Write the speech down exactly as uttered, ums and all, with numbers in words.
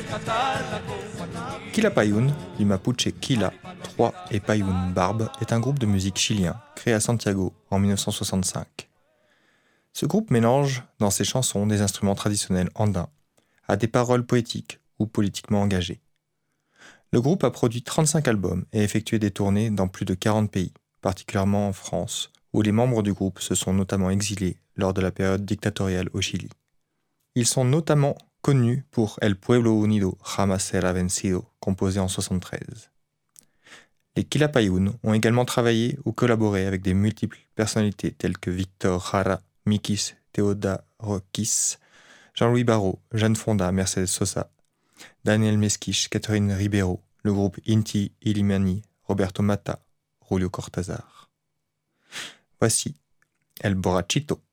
Quilapayún, du mapuche Quila, trois et Payún, barbe, est un groupe de musique chilien créé à Santiago en mille neuf cent soixante-cinq. Ce groupe mélange dans ses chansons des instruments traditionnels andins à des paroles poétiques ou politiquement engagées. Le groupe a produit trente-cinq albums et effectué des tournées dans plus de quarante pays, particulièrement en France, où les membres du groupe se sont notamment exilés lors de la période dictatoriale au Chili. Ils sont notamment connus pour El Pueblo Unido Jamás Será Vencido, composé en soixante-treize. Les Quilapayún ont également travaillé ou collaboré avec des multiples personnalités telles que Victor Jara, Mikis Theodorakis, Jean-Louis Barrault, Jane Fonda, Mercedes Sosa, Daniel Mesquiche, Catherine Ribeiro, le groupe Inti Illimani, Roberto Matta, Julio Cortázar. Voici El Borrachito.